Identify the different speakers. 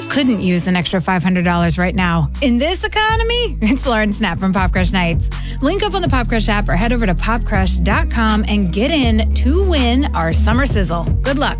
Speaker 1: couldn't use an extra $500 right now? In this economy, it's Lauren Snap from Pop Crush Nights. Link up on the Pop Crush app or head over to popcrush.com and get in to win our summer sizzle. Good luck.